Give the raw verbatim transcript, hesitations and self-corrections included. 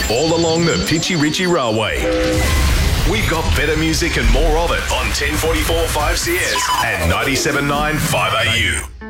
all along the Pitchy Ritchie Railway. We've got better music and more of it on ten forty-four five C S and ninety-seven point nine five A U.